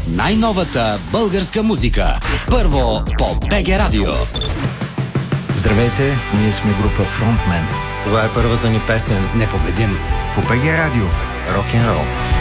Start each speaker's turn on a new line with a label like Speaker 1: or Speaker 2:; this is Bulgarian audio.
Speaker 1: най-новата българска музика. Първо по БГ Радио.
Speaker 2: Здравейте, ние сме група Frontman.
Speaker 3: Това е първата ни песен.
Speaker 1: Непобедим.
Speaker 2: По БГ Радио. Рок-н-рол.